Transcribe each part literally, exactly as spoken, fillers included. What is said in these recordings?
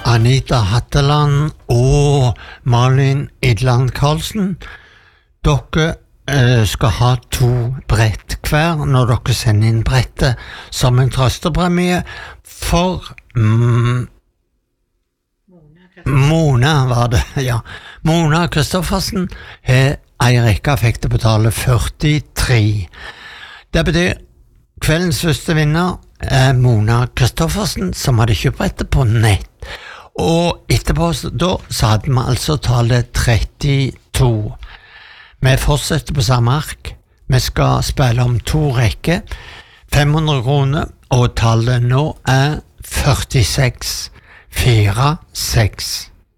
Anita Hatteland og Malin Idland Karlsen. Dere eh, skal ha to brett hver når dere sender inn brettet som en trøstepremie for mm, Mona var det, ja. Mona Kristoffersen har Eirika fikk til å betale førtitre. Det betyr kveldens første vinner er Mona Kristoffersen, som hadde kjøpt brettet på nett. Og etterpå da, så hadde vi altså tallet trettito. Vi fortsetter på samme ark. Vi skal spille om to rekker, fem hundre kroner, og tallet nå er førtiseks fire seks.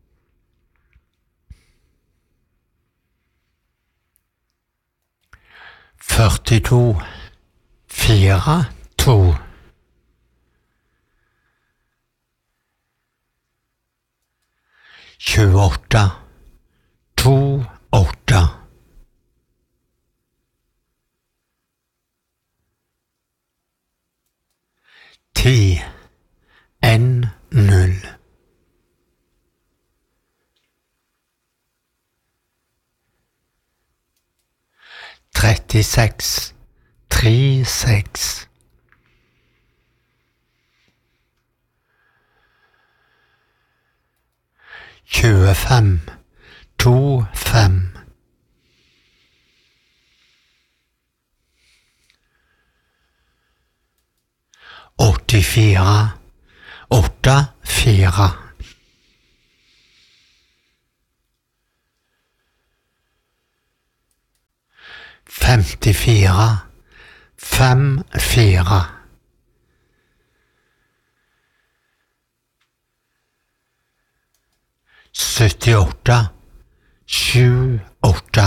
førtito fire to. tjueåtte to åtte. ti en null. trettiseks tre seks. tjuefem to fem. åttifire åtte fire. femtifire fem fire. syttiåtte sju åtte.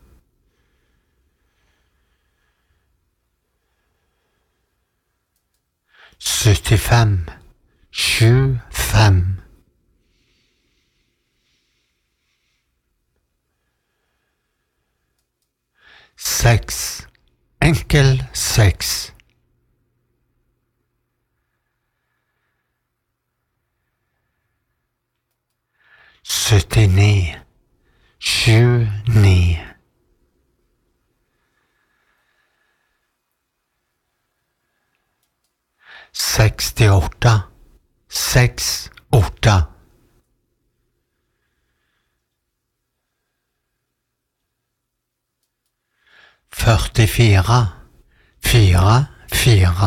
syttifem sju fem. seks enkel seks. syttini sju ni. sekstiåtte seks åtte. førtifire fire fire.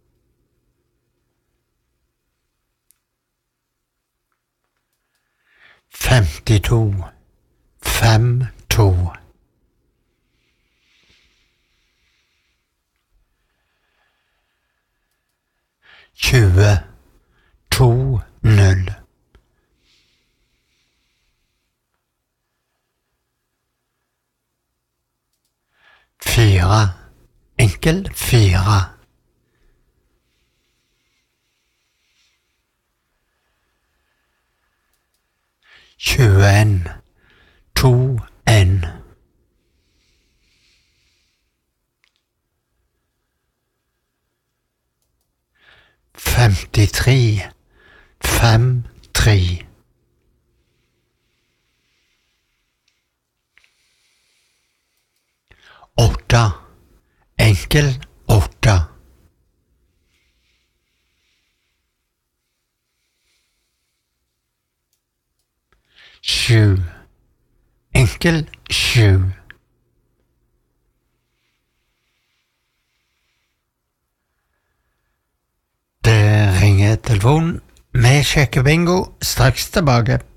femtito fem to. tjue to null. fire enkel fire. tjueen to en. femtitre fem tre. åtte enkel åtte. sju enkel sju. Det ringer telefonen. Vi sjekker bingo straks tilbake.